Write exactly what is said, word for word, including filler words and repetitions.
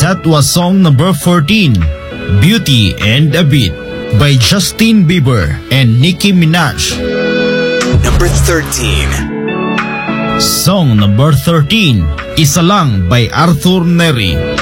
That was song number fourteen, Beauty and a Beat by Justin Bieber and Nicki Minaj. Number thirteen. Song number thirteen, Isa Lang by Arthur Neri.